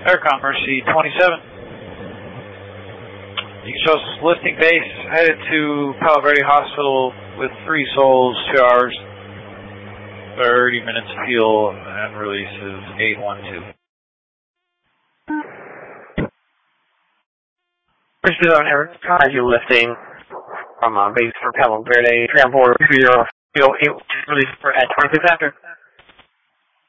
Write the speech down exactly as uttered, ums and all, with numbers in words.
Aircom Mercy twenty-seven. You show lifting base, headed to Palo Verde Hospital with three souls, two hours, thirty minutes fuel, and release is eight one two. Mercy on Eric, are you lifting from uh, base for Palo Verde, transport to your fuel eight, release for at twenty-six after?